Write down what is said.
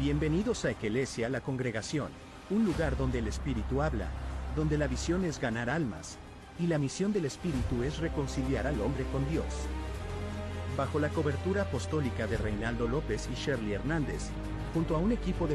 Bienvenidos a Eclesia, la congregación, un lugar donde el Espíritu habla, donde la visión es ganar almas, y la misión del Espíritu es reconciliar al hombre con Dios. Bajo la cobertura apostólica de Reinaldo López y Shirley Hernández, junto a un equipo de